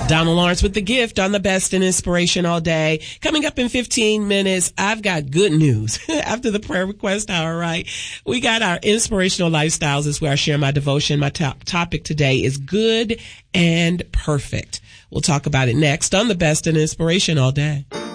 Donald Lawrence with the gift on the best in inspiration all day. Coming up in 15 minutes, I've got good news. After the prayer request hour, right? We got our inspirational lifestyles is where I share my devotion. My topic today is good and perfect. We'll talk about it next on the best in inspiration all day.